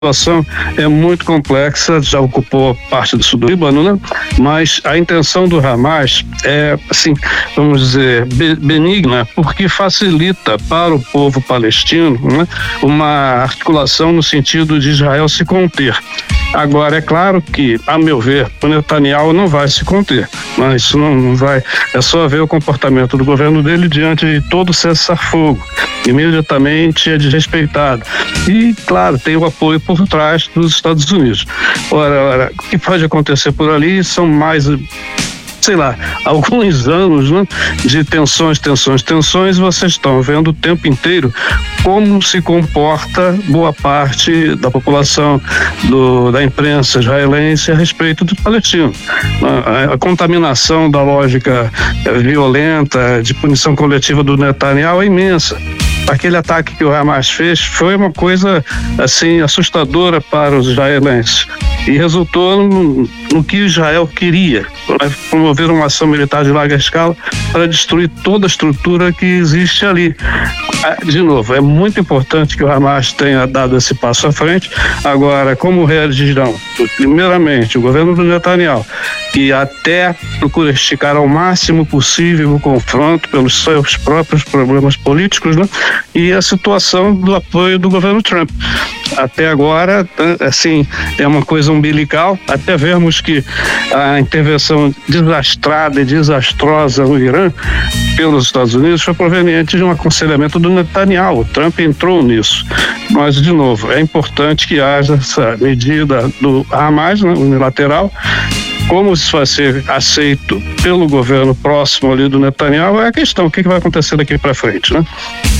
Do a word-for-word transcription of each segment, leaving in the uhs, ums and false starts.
A situação é muito complexa, já ocupou parte do sul do Líbano, né? Mas a intenção do Hamas é, assim, vamos dizer, benigna, porque facilita para o povo palestino, né, uma articulação no sentido de Israel se conter. Agora, é claro que, a meu ver, o Netanyahu não vai se conter, mas isso não, não vai, é só ver o comportamento do governo dele diante de todo cessar-fogo. Imediatamente é desrespeitado. E, claro, tem o apoio por trás dos Estados Unidos. Ora, ora, o que pode acontecer por ali são mais, sei lá, alguns anos, né, de tensões, tensões, tensões. Vocês estão vendo o tempo inteiro como se comporta boa parte da população, do, da imprensa israelense a respeito do palestino. A, a contaminação da lógica violenta de punição coletiva do Netanyahu é imensa. Aquele ataque que o Hamas fez foi uma coisa, assim, assustadora para os israelenses e resultou no, no que Israel queria, promover uma ação militar de larga escala para destruir toda a estrutura que existe ali. De novo, é muito importante que o Hamas tenha dado esse passo à frente. Agora, como reagirão? Primeiramente, o governo do Netanyahu, que até procura esticar ao máximo possível o confronto pelos seus próprios problemas políticos, né? E a situação do apoio do governo Trump. Até agora, assim, é uma coisa umbilical, até vermos que a intervenção desastrada e desastrosa no Irã pelos Estados Unidos foi proveniente de um aconselhamento do Netanyahu. O Trump entrou nisso. Mas, de novo, é importante que haja essa medida do Hamas, né, unilateral. Como isso vai ser aceito pelo governo próximo ali do Netanyahu é a questão, o que vai acontecer daqui para frente, né?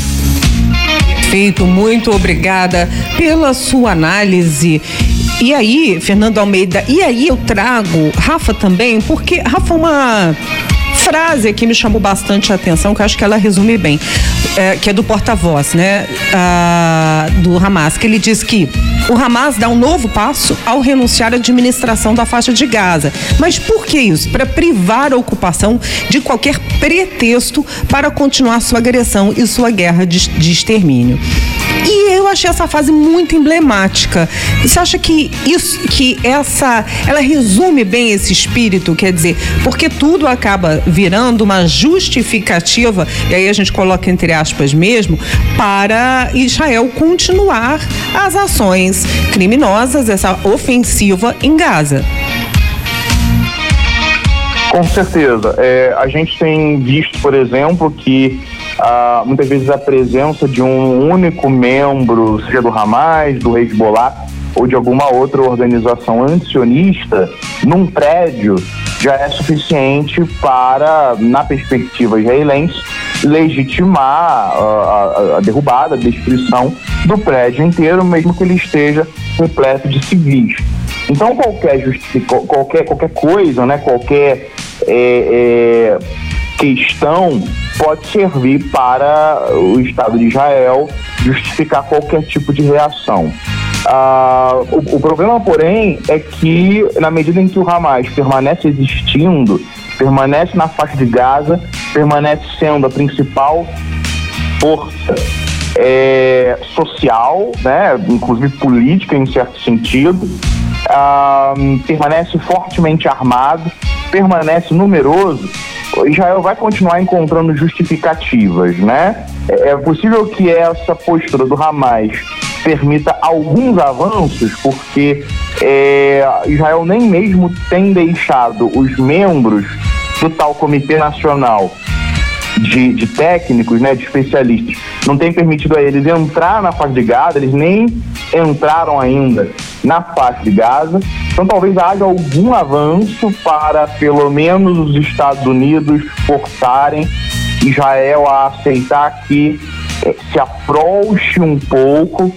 Perfeito, muito obrigada pela sua análise. E aí, Fernando Almeida, e aí eu trago Rafa também, porque Rafa, uma frase que me chamou bastante a atenção, que eu acho que ela resume bem, é, que é do porta-voz, né, ah, do Hamas, que ele diz que o Hamas dá um novo passo ao renunciar à administração da faixa de Gaza. Mas por que isso? Para privar a ocupação de qualquer pretexto para continuar sua agressão e sua guerra de, de extermínio. E eu achei essa fase muito emblemática. Você acha que isso, que essa, ela resume bem esse espírito? Quer dizer, porque tudo acaba virando uma justificativa, e aí a gente coloca entre aspas mesmo, para Israel continuar as ações criminosas, essa ofensiva em Gaza. Com certeza. É, a gente tem visto, por exemplo, que ah, muitas vezes a presença de um único membro, seja do Hamas, do Hezbollah ou de alguma outra organização antisionista, num prédio, já é suficiente para, na perspectiva israelense, legitimar a, a, a derrubada, a destruição do prédio inteiro, mesmo que ele esteja repleto de civis. Então qualquer, justific... qualquer, qualquer coisa, né, qualquer é, é, questão pode servir para o Estado de Israel justificar qualquer tipo de reação. Ah, o, o problema, porém, é que na medida em que o Hamas permanece existindo, permanece na faixa de Gaza, permanece sendo a principal força é, social, né, inclusive política em certo sentido, ah, permanece fortemente armado, permanece numeroso, Israel vai continuar encontrando justificativas, né? É possível que essa postura do Hamas permita alguns avanços, porque é, Israel nem mesmo tem deixado os membros do tal Comitê Nacional de, de técnicos, né, de especialistas, não tem permitido a eles entrar na faixa de Gaza, eles nem entraram ainda na faixa de Gaza. Então talvez haja algum avanço para pelo menos os Estados Unidos forçarem Israel a aceitar que eh, se afrouxe um pouco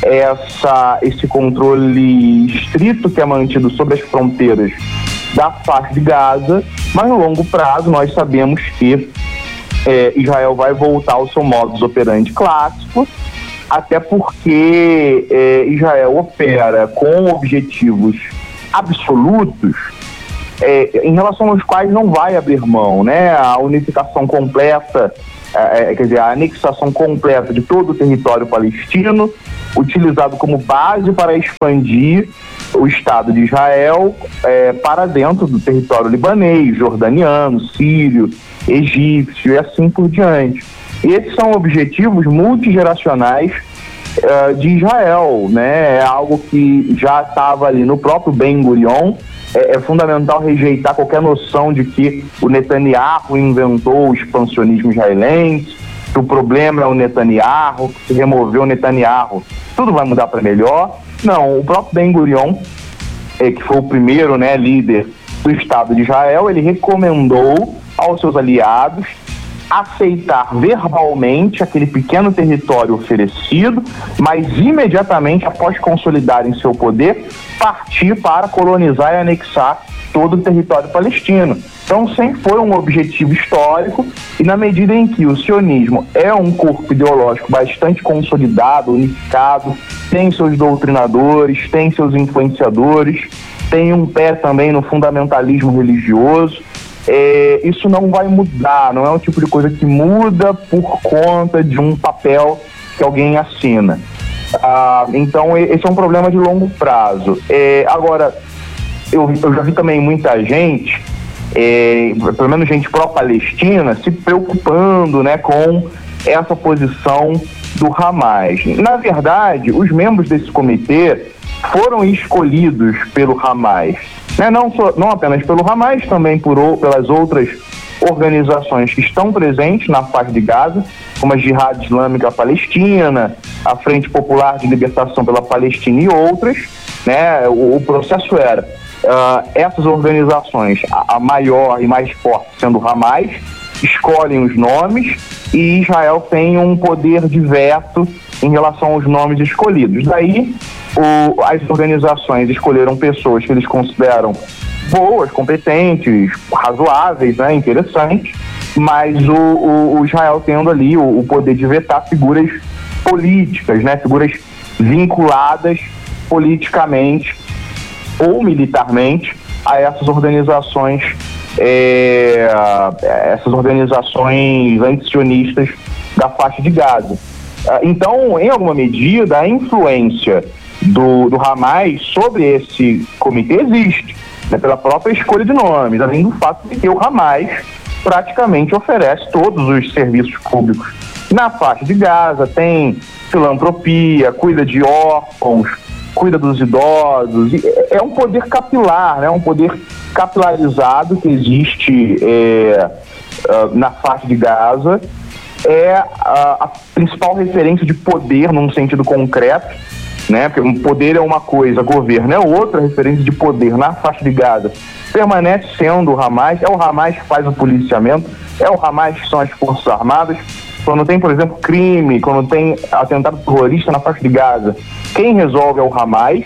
essa, esse controle estrito que é mantido sobre as fronteiras da faixa de Gaza, mas no longo prazo nós sabemos que eh, Israel vai voltar ao seu modus operandi clássico, até porque eh, Israel opera com objetivos absolutos eh, em relação aos quais não vai abrir mão, né? A unificação completa é, quer dizer, a anexação completa de todo o território palestino, utilizado como base para expandir o Estado de Israel é, para dentro do território libanês, jordaniano, sírio, egípcio e assim por diante. E esses são objetivos multigeracionais uh, de Israel, né? É algo que já estava ali no próprio Ben Gurion. É, é fundamental rejeitar qualquer noção de que o Netanyahu inventou o expansionismo israelense, que o problema é o Netanyahu, que se removeu o Netanyahu, tudo vai mudar para melhor. Não, o próprio Ben Gurion, é, que foi o primeiro, né, líder do Estado de Israel, ele recomendou aos seus aliados aceitar verbalmente aquele pequeno território oferecido, mas imediatamente, após consolidarem seu poder, partir para colonizar e anexar todo o território palestino. Então sempre foi um objetivo histórico, e na medida em que o sionismo é um corpo ideológico bastante consolidado, unificado, tem seus doutrinadores, tem seus influenciadores, tem um pé também no fundamentalismo religioso, É, isso não vai mudar, não é um tipo de coisa que muda por conta de um papel que alguém assina. Ah, então esse é um problema de longo prazo. É, agora, eu, eu já vi também muita gente, é, pelo menos gente pró-palestina, se preocupando, né, com essa posição do Hamas. Na verdade, os membros desse comitê foram escolhidos pelo Hamas. Né, não, só, não apenas pelo Hamas, também por, pelas outras organizações que estão presentes na faixa de Gaza, como a Jihad Islâmica Palestina, a Frente Popular de Libertação pela Palestina e outras. Né, o, o processo era, uh, essas organizações, a, a maior e mais forte sendo o Hamas, escolhem os nomes, e Israel tem um poder de veto em relação aos nomes escolhidos. Daí, o, as organizações escolheram pessoas que eles consideram boas, competentes, razoáveis, né, interessantes, mas o, o, o Israel tendo ali o, o poder de vetar figuras políticas, né, figuras vinculadas politicamente ou militarmente a essas organizações, é, essas organizações antisionistas da faixa de Gaza. Então, em alguma medida, a influência do, do Hamas sobre esse comitê existe, né, pela própria escolha de nomes, além do fato de que o Hamas praticamente oferece todos os serviços públicos na faixa de Gaza, tem filantropia, cuida de órfãos, cuida dos idosos, é um poder capilar, né, um poder capilarizado que existe é, na faixa de Gaza. É a, a principal referência de poder num sentido concreto, né? Porque um poder é uma coisa, governo é outra. Referência de poder na faixa de Gaza permanece sendo o Hamas, é o Hamas que faz o policiamento, é o Hamas que são as forças armadas. Quando tem, por exemplo, crime, quando tem atentado terrorista na faixa de Gaza, quem resolve é o Hamas.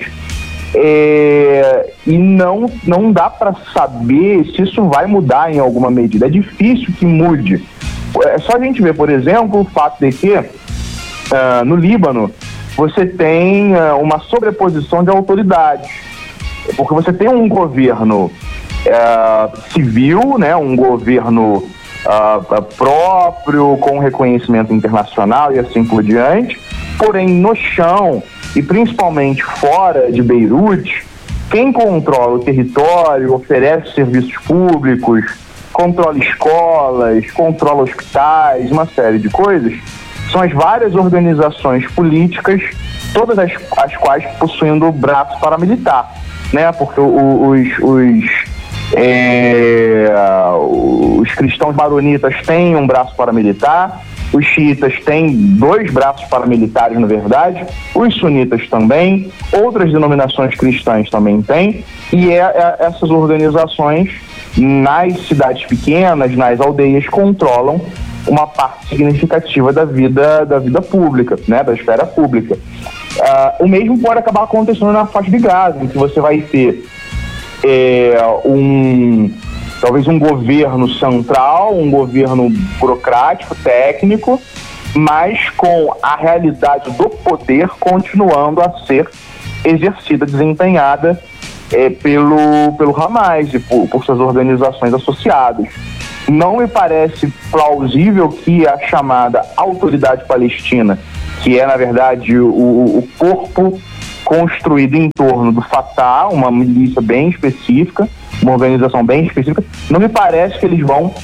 É, e não, não dá para saber se isso vai mudar em alguma medida. É difícil que mude. É só a gente ver, por exemplo, o fato de que uh, no Líbano você tem uh, uma sobreposição de autoridades, porque você tem um governo uh, civil, né, um governo uh, próprio, com reconhecimento internacional e assim por diante, porém no chão e principalmente fora de Beirute, quem controla o território, oferece serviços públicos, controla escolas, controla hospitais, uma série de coisas, são as várias organizações políticas, todas as, as quais possuindo o braço paramilitar, né? Porque o, os, os, é, os cristãos maronitas têm um braço paramilitar, os xiitas têm dois braços paramilitares, na verdade, os sunitas também, outras denominações cristãs também têm, e é, é, essas organizações nas cidades pequenas, nas aldeias, controlam uma parte significativa da vida, da vida pública, né, da esfera pública. Uh, o mesmo pode acabar acontecendo na faixa de Gaza, em que você vai ter é, um, talvez um governo central, um governo burocrático, técnico, mas com a realidade do poder continuando a ser exercida, desempenhada É, pelo, pelo Hamas e por, por suas organizações associadas. não me parece plausível que a chamada Autoridade Palestina, que é, na verdade, o, o corpo construído em torno do Fatah, uma milícia bem específica, uma organização bem específica, não me parece que eles vão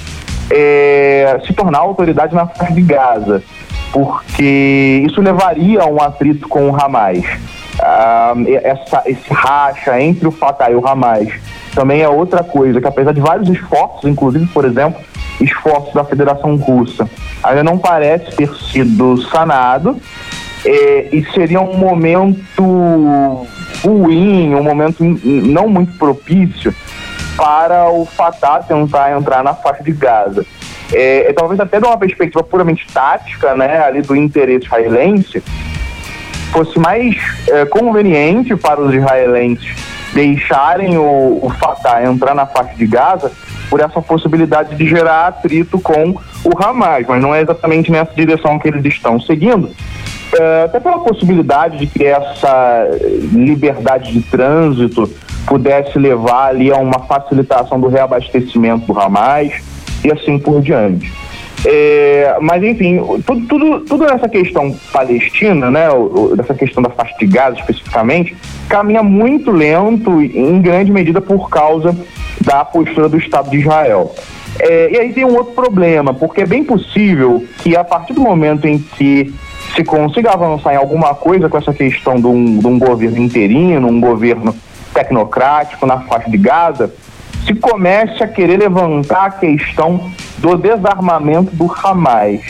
é, se tornar autoridade na faixa de Gaza, porque isso levaria a um atrito com o Hamas. Ah, essa, esse racha entre o Fatah e o Hamas também é outra coisa, que apesar de vários esforços, inclusive, por exemplo, esforços da Federação Russa, ainda não parece ter sido sanado, é, e seria um momento ruim, um momento não muito propício para o Fatah tentar entrar na faixa de Gaza. É, é, talvez até de uma perspectiva puramente tática, né, ali do interesse israelense, fosse mais é, conveniente para os israelenses deixarem o, o Fatah entrar na faixa de Gaza por essa possibilidade de gerar atrito com o Hamas, mas não é exatamente nessa direção que eles estão seguindo, é, até pela possibilidade de que essa liberdade de trânsito pudesse levar ali a uma facilitação do reabastecimento do Hamas e assim por diante. É, mas enfim, tudo, tudo, tudo nessa questão palestina, né, dessa questão da faixa de Gaza especificamente, caminha muito lento, em grande medida por causa da postura do Estado de Israel. É, e aí tem um outro problema, porque é bem possível que a partir do momento em que se consiga avançar em alguma coisa com essa questão de um, de um governo interino, um governo tecnocrático na faixa de Gaza, se comece a querer levantar a questão do desarmamento do Hamas.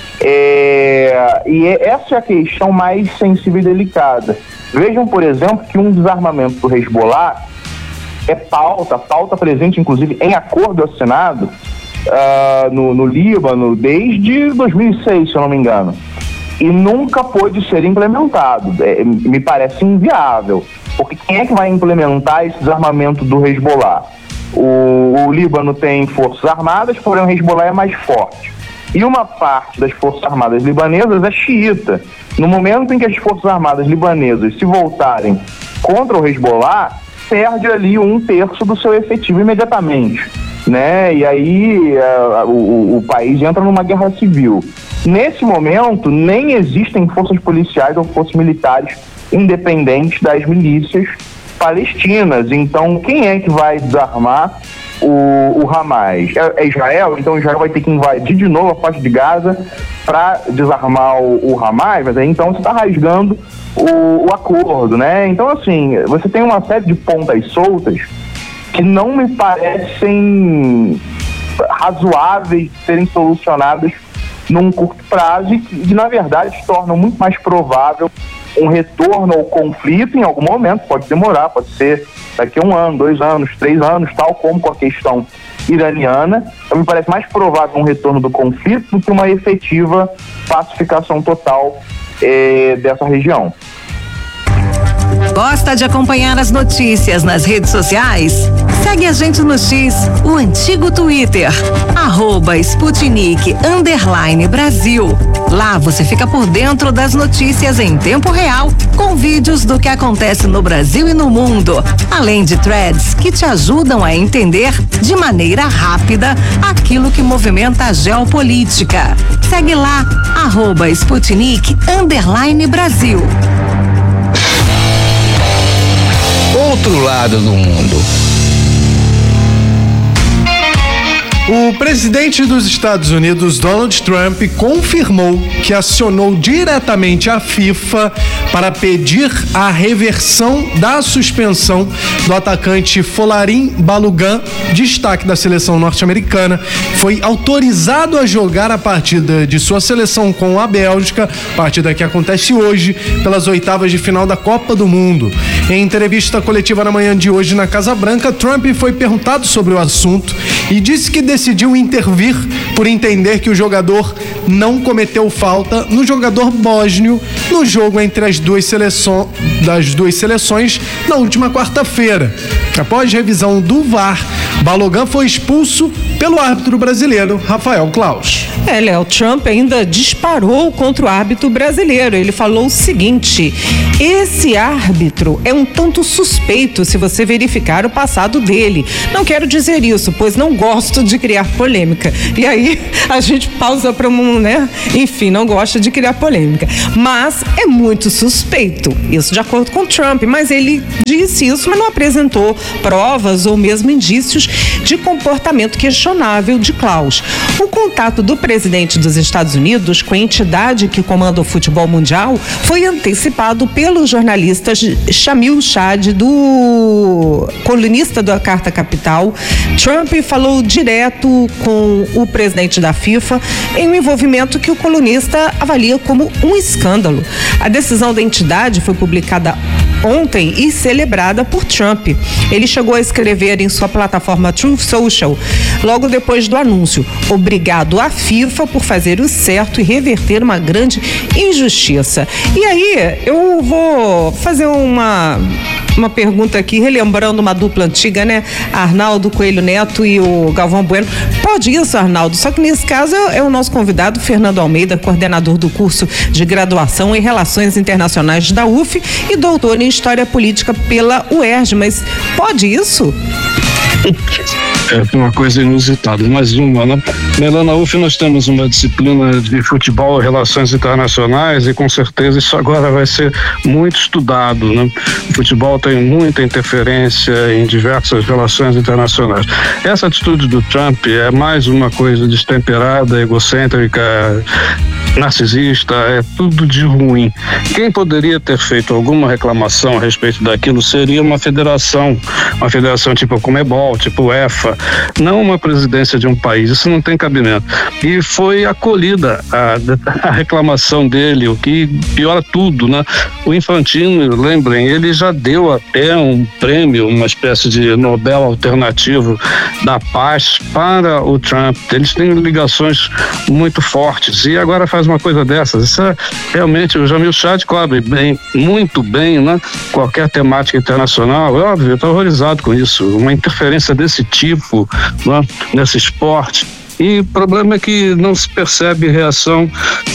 É, e essa é a questão mais sensível e delicada. Vejam, por exemplo, que um desarmamento do Hezbollah é pauta, pauta presente, inclusive, em acordo assinado uh, no, no Líbano desde dois mil e seis, se eu não me engano. E nunca pôde ser implementado. É, me parece inviável. Porque quem é que vai implementar esse desarmamento do Hezbollah? O, o Líbano tem forças armadas, porém o Hezbollah é mais forte. E uma parte das forças armadas libanesas é xiita. No momento em que as forças armadas libanesas se voltarem contra o Hezbollah, perde ali um terço do seu efetivo imediatamente, né? E aí uh, o, o país entra numa guerra civil. Nesse momento, nem existem forças policiais ou forças militares independentes das milícias palestinas. Então, quem é que vai desarmar o, o Hamas? É, é Israel? Então Israel vai ter que invadir de novo a faixa de Gaza para desarmar o, o Hamas, mas aí então você está rasgando o, o acordo, né? Então, assim, você tem uma série de pontas soltas que não me parecem razoáveis de serem solucionadas num curto prazo e que, na verdade, tornam muito mais provável um retorno ao conflito em algum momento. Pode demorar, pode ser daqui a um ano, dois anos, três anos, tal como com a questão iraniana. Então, me parece mais provável um retorno do conflito do que uma efetiva pacificação total eh, dessa região. Gosta de acompanhar as notícias nas redes sociais? Segue a gente no X, o antigo Twitter, arroba Sputnik underline Brasil. Lá você fica por dentro das notícias em tempo real, com vídeos do que acontece no Brasil e no mundo, além de threads que te ajudam a entender de maneira rápida aquilo que movimenta a geopolítica. Segue lá, arroba Sputnik underline Brasil. Outro lado do mundo. O presidente dos Estados Unidos, Donald Trump, confirmou que acionou diretamente a FIFA para pedir a reversão da suspensão do atacante Folarin Balogun, destaque da seleção norte-americana. Foi autorizado a jogar a partida de sua seleção com a Bélgica, partida que acontece hoje pelas oitavas de final da Copa do Mundo. Em entrevista coletiva na manhã de hoje na Casa Branca, Trump foi perguntado sobre o assunto e disse que decidiu intervir por entender que o jogador não cometeu falta no jogador bósnio no jogo entre as duas seleções, das duas seleções na última quarta-feira. Após revisão do V A R, Balogun foi expulso pelo árbitro brasileiro Rafael Claus. É, Léo, Trump ainda disparou contra o árbitro brasileiro. Ele falou o seguinte: esse árbitro é um tanto suspeito se você verificar o passado dele. Não quero dizer isso, pois não gosto de criar polêmica. E aí a gente pausa para um, né? Enfim, não gosta de criar polêmica. Mas é muito suspeito. Isso de acordo com Trump. Mas ele disse isso, mas não apresentou provas ou mesmo indícios de comportamento questionável de Claus. O contato do presidente dos Estados Unidos com a entidade que comanda o futebol mundial foi antecipado pelo jornalista Shamil Chad, do colunista da Carta Capital. Trump falou direto com o presidente da FIFA em um envolvimento que o colunista avalia como um escândalo. A decisão da entidade foi publicada ontem e celebrada por Trump. Ele chegou a escrever em sua plataforma Truth Social, logo depois do anúncio: obrigado à FIFA por fazer o certo e reverter uma grande injustiça. E aí, eu vou fazer uma... uma pergunta aqui, relembrando uma dupla antiga, né? Arnaldo Coelho Neto e o Galvão Bueno. Pode isso, Arnaldo? Só que nesse caso é o nosso convidado, Fernando Almeida, coordenador do curso de graduação em Relações Internacionais da U F e doutor em História Política pela U E R J. Mas pode isso? É uma coisa inusitada, mais uma, né? Lá na U F nós temos uma disciplina de futebol e relações internacionais e com certeza isso agora vai ser muito estudado, né? O futebol tem muita interferência em diversas relações internacionais. Essa atitude do Trump é mais uma coisa destemperada, egocêntrica, narcisista, é tudo de ruim. Quem poderia ter feito alguma reclamação a respeito daquilo seria uma federação, uma federação tipo a Comebol, tipo UEFA, não uma presidência de um país. Isso não tem cabimento. E foi acolhida a, a reclamação dele, o que piora tudo, né? O Infantino, lembrem, ele já deu até um prêmio, uma espécie de Nobel alternativo da paz para o Trump. Eles têm ligações muito fortes e agora faz uma coisa dessas. Isso é realmente, o Shamil Chad cobre bem, muito bem, né? Qualquer temática internacional. É óbvio, eu estou horrorizado com isso. Uma interferência desse tipo, né? Nesse esporte. E o problema é que não se percebe reação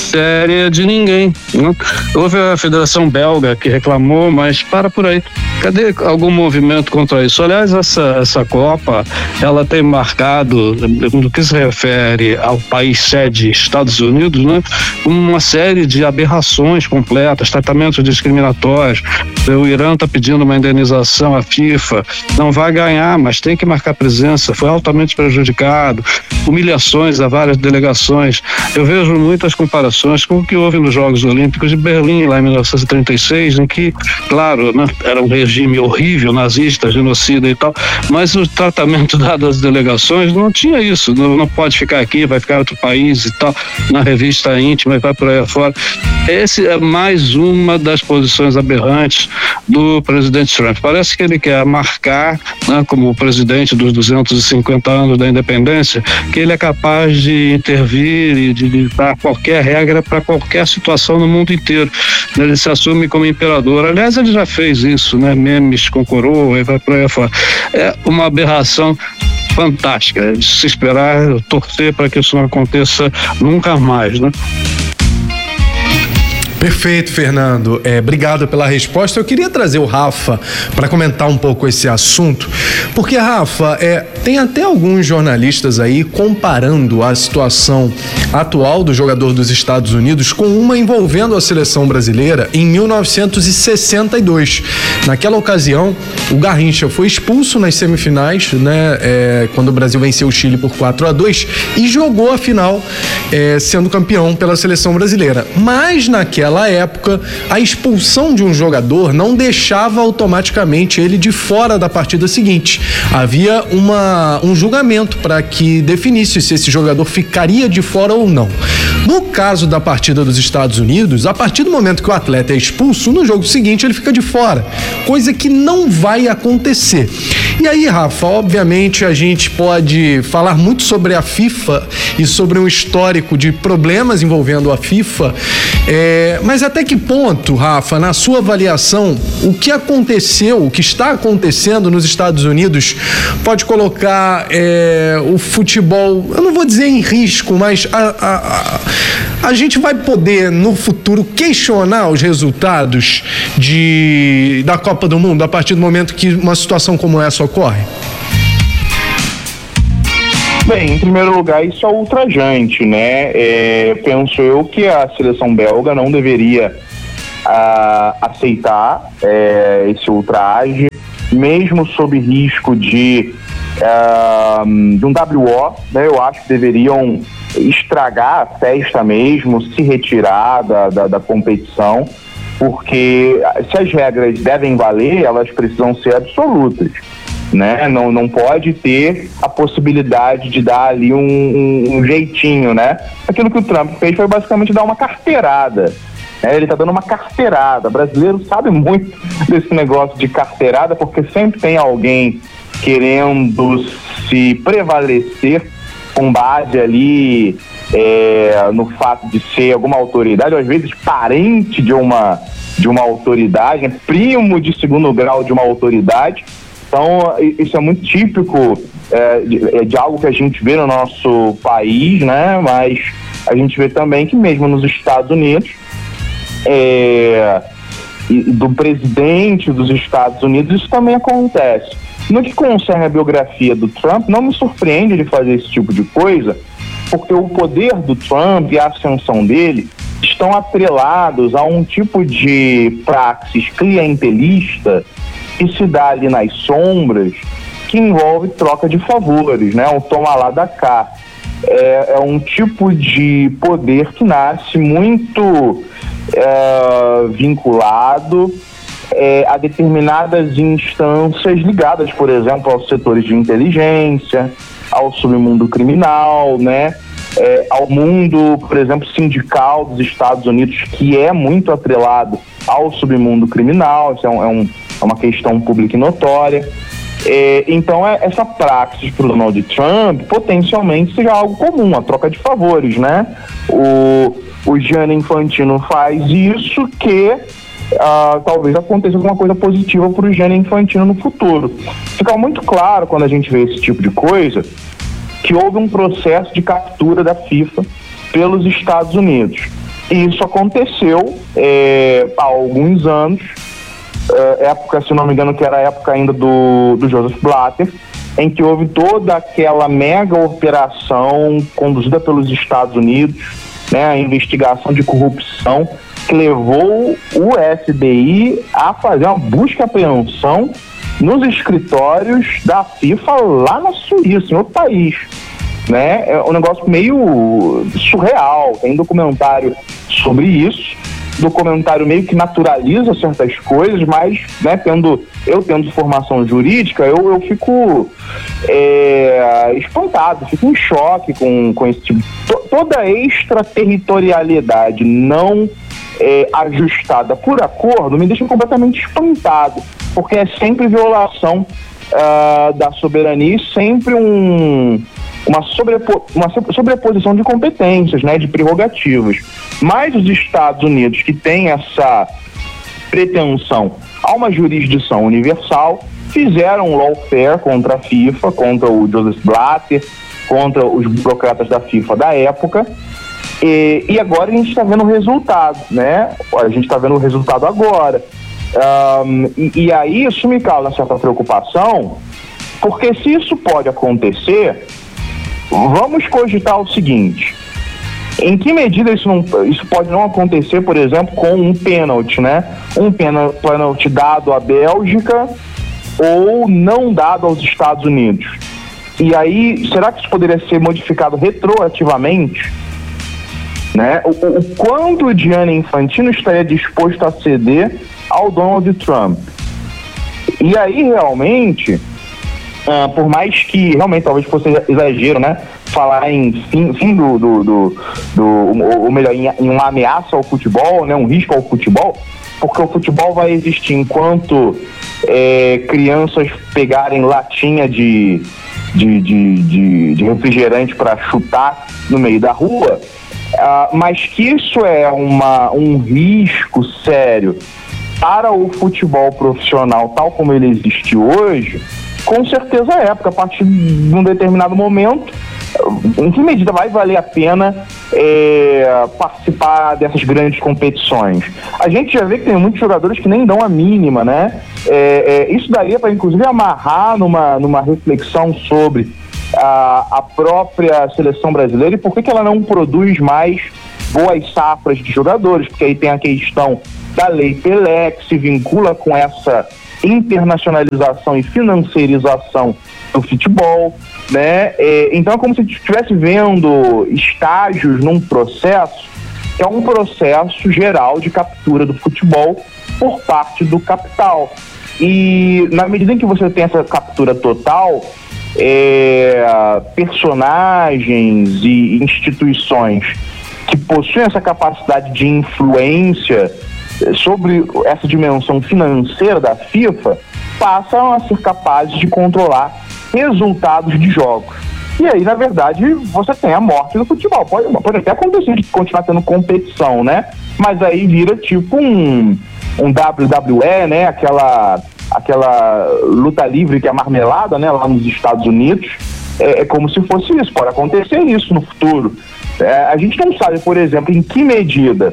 séria de ninguém, né? Houve a Federação Belga que reclamou, mas para por aí. Cadê algum movimento contra isso? Aliás, essa, essa Copa, ela tem marcado, no que se refere ao país sede Estados Unidos, né, uma série de aberrações completas, tratamentos discriminatórios. O Irã está pedindo uma indenização à FIFA, não vai ganhar, mas tem que marcar presença, foi altamente prejudicado, humilhações a várias delegações. Eu vejo muitas comparações com o que houve nos Jogos Olímpicos de Berlim, lá em mil novecentos e trinta e seis, em que, claro, né, era um regime horrível, nazista, genocida e tal, mas o tratamento dado às delegações não tinha isso, não, não pode ficar aqui, vai ficar em outro país e tal, na revista íntima e vai por aí afora. Essa é mais uma das posições aberrantes do presidente Trump. Parece que ele quer marcar, né, como o presidente dos duzentos e cinquenta anos da independência, que ele é capaz de intervir e de dar qualquer regra para qualquer situação no mundo inteiro. Ele se assume como imperador. Aliás, ele já fez isso, né? Memes com coroa e vai por aí afora. É uma aberração fantástica. De se esperar, torcer para que isso não aconteça nunca mais, né? Perfeito, Fernando. É, obrigado pela resposta. Eu queria trazer o Rafa para comentar um pouco esse assunto, porque, Rafa, é, tem até alguns jornalistas aí comparando a situação atual do jogador dos Estados Unidos com uma envolvendo a seleção brasileira em mil novecentos e sessenta e dois. Naquela ocasião, o Garrincha foi expulso nas semifinais, né, é, quando o Brasil venceu o Chile por quatro a dois e jogou a final, é, sendo campeão pela seleção brasileira. Mas naquela Naquela época, a expulsão de um jogador não deixava automaticamente ele de fora da partida seguinte. Havia uma, um julgamento para que definisse se esse jogador ficaria de fora ou não. No caso da partida dos Estados Unidos, a partir do momento que o atleta é expulso, no jogo seguinte ele fica de fora, coisa que não vai acontecer. E aí, Rafa, obviamente a gente pode falar muito sobre a FIFA e sobre um histórico de problemas envolvendo a FIFA, é, mas até que ponto, Rafa, na sua avaliação, o que aconteceu, o que está acontecendo nos Estados Unidos pode colocar é, o futebol, eu não vou dizer em risco, mas a, a, a, a gente vai poder no futuro questionar os resultados de, da Copa do Mundo a partir do momento que uma situação como essa ocorre? Bem, em primeiro lugar, isso é ultrajante, né? É, penso eu que a seleção belga não deveria a, aceitar é, esse ultraje, mesmo sob risco de, a, de um W O, né? Eu acho que deveriam estragar a festa mesmo, se retirar da, da, da competição, porque se as regras devem valer, elas precisam ser absolutas, né? Não, não pode ter a possibilidade de dar ali um, um, um jeitinho, né? Aquilo que o Trump fez foi basicamente dar uma carteirada, né? Ele tá dando uma carteirada. O brasileiro sabe muito desse negócio de carteirada, porque sempre tem alguém querendo se prevalecer com base ali é, no fato de ser alguma autoridade, ou às vezes parente de uma, de uma autoridade, né? Primo de segundo grau de uma autoridade. Então, isso é muito típico é, de, de algo que a gente vê no nosso país, né? Mas a gente vê também que mesmo nos Estados Unidos, é, do presidente dos Estados Unidos, isso também acontece. No que concerne a biografia do Trump, não me surpreende ele fazer esse tipo de coisa, porque o poder do Trump e a ascensão dele estão atrelados a um tipo de praxis clientelista que se dá ali nas sombras, que envolve troca de favores, né? Um toma lá da cá. É, é um tipo de poder que nasce muito é, vinculado é, a determinadas instâncias ligadas, por exemplo, aos setores de inteligência, ao submundo criminal, né? É, ao mundo, por exemplo, sindical dos Estados Unidos, que é muito atrelado ao submundo criminal. Isso é um, é um É uma questão pública e notória. É, então, é, essa praxis para o Donald Trump potencialmente seja algo comum, a troca de favores, né? O, o Gianni Infantino faz isso, que uh, talvez aconteça alguma coisa positiva para o Gianni Infantino no futuro. Fica muito claro, quando a gente vê esse tipo de coisa, que houve um processo de captura da FIFA pelos Estados Unidos. E isso aconteceu é, há alguns anos, época, se não me engano, que era a época ainda do, do Joseph Blatter, em que houve toda aquela mega operação conduzida pelos Estados Unidos, né, a investigação de corrupção, que levou o F B I a fazer uma busca e apreensão nos escritórios da FIFA lá na Suíça, em outro país, né? É um negócio meio surreal. Tem documentário sobre isso. Documentário meio que naturaliza certas coisas, mas, né, tendo, eu tendo formação jurídica, eu, eu fico é, espantado, fico em choque com, com esse tipo. T- toda extraterritorialidade não é, ajustada por acordo me deixa completamente espantado, porque é sempre violação uh, da soberania e sempre um... Uma, sobrepo, uma sobreposição de competências, né, de prerrogativas. Mas os Estados Unidos, que têm essa pretensão a uma jurisdição universal, fizeram um lawfare contra a FIFA, contra o Joseph Blatter, contra os burocratas da FIFA da época, e, e agora a gente está vendo o resultado, né? A gente está vendo o resultado agora. Um, e, e aí isso me causa certa preocupação, porque se isso pode acontecer, vamos cogitar o seguinte: em que medida isso, não, isso pode não acontecer, por exemplo, com um pênalti, né? Um pênalti dado à Bélgica ou não dado aos Estados Unidos. E aí, será que isso poderia ser modificado retroativamente? Né? O, o, o quanto o Gianni Infantino estaria disposto a ceder ao Donald Trump? E aí, realmente... Uh, por mais que realmente talvez fosse exagero, né, falar em fim, fim do, do, do, do ou melhor, em, em uma ameaça ao futebol, né, um risco ao futebol, porque o futebol vai existir enquanto é, crianças pegarem latinha de, de, de, de, de refrigerante para chutar no meio da rua, uh, mas que isso é uma, um risco sério para o futebol profissional tal como ele existe hoje, com certeza é, porque a partir de um determinado momento, em que medida vai valer a pena é, participar dessas grandes competições? A gente já vê que tem muitos jogadores que nem dão a mínima, né? É, é, isso daria para, inclusive, amarrar numa, numa reflexão sobre a, a própria seleção brasileira e por que, que ela não produz mais boas safras de jogadores, porque aí tem a questão da Lei Pelé, que se vincula com essa internacionalização e financeirização do futebol, né? É, então é como se a gente estivesse vendo estágios num processo que é um processo geral de captura do futebol por parte do capital. E na medida em que você tem essa captura total, é, personagens e instituições que possuem essa capacidade de influência sobre essa dimensão financeira da FIFA passam a ser capazes de controlar resultados de jogos. E aí, na verdade, você tem a morte do futebol. Pode, pode até acontecer de continuar tendo competição, né? Mas aí vira tipo um, um W W E, né? Aquela, aquela luta livre que é marmelada, né? Lá nos Estados Unidos. É, é como se fosse isso. Pode acontecer isso no futuro. É, a gente não sabe, por exemplo, em que medida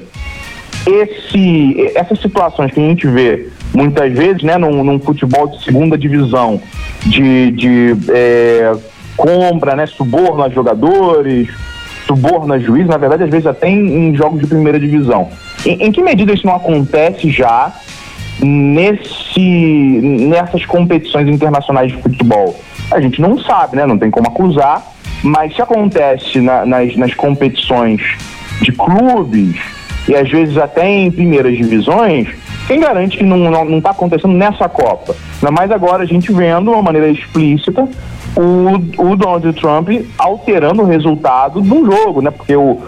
esse, essas situações que a gente vê muitas vezes, né, num, num futebol de segunda divisão, de, de é, compra, né, suborno a jogadores, suborno a juiz, na verdade, às vezes até em, em jogos de primeira divisão. Em, em que medida isso não acontece já nesse, nessas competições internacionais de futebol? A gente não sabe, né, não tem como acusar, mas se acontece na, nas, nas competições de clubes e às vezes até em primeiras divisões, quem garante que não está acontecendo nessa Copa? Ainda mais agora a gente vendo de uma maneira explícita o, o Donald Trump alterando o resultado do jogo, né? Porque o,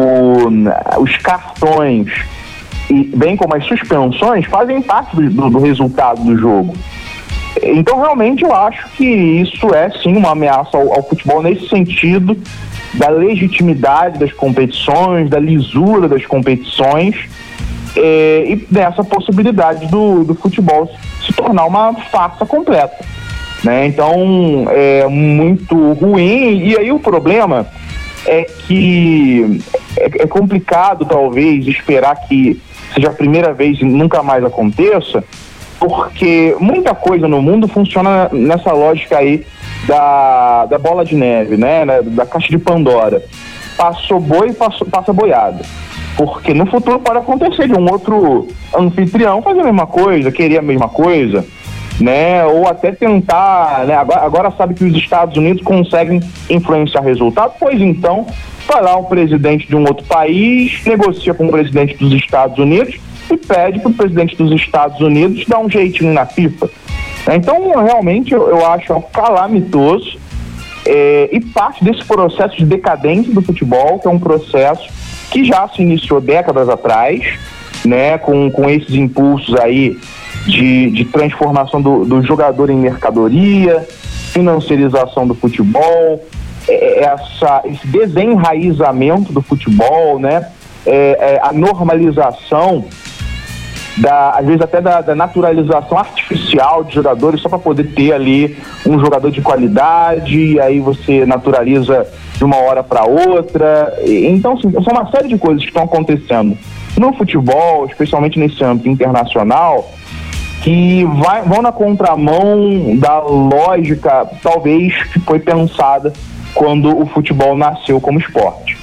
o, os cartões, e bem como as suspensões, fazem parte do, do, do resultado do jogo. Então, realmente, eu acho que isso é, sim, uma ameaça ao, ao futebol nesse sentido da legitimidade das competições, da lisura das competições, é, e dessa possibilidade do, do futebol se tornar uma farsa completa, né? Então, é muito ruim. E aí o problema é que é, é complicado, talvez, esperar que seja a primeira vez e nunca mais aconteça, porque muita coisa no mundo funciona nessa lógica aí da, da bola de neve, né? Da caixa de Pandora. Passou boi, passou, passa boiada. Porque no futuro pode acontecer de um outro anfitrião fazer a mesma coisa, querer a mesma coisa, né? Ou até tentar, né? Agora, agora sabe que os Estados Unidos conseguem influenciar resultado, pois então vai lá o presidente de um outro país, negocia com o presidente dos Estados Unidos e pede para o presidente dos Estados Unidos dar um jeitinho na FIFA. Então, realmente, eu, eu acho calamitoso é, e parte desse processo de decadência do futebol, que é um processo que já se iniciou décadas atrás, né, com, com esses impulsos aí de, de transformação do, do jogador em mercadoria, financiarização do futebol, é, essa, esse desenraizamento do futebol, né, é, é, a normalização, da, às vezes até da, da naturalização artificial de jogadores só para poder ter ali um jogador de qualidade, e aí você naturaliza de uma hora para outra. Então, assim, são uma série de coisas que estão acontecendo no futebol, especialmente nesse âmbito internacional, que vai, vão na contramão da lógica, talvez, que foi pensada quando o futebol nasceu como esporte.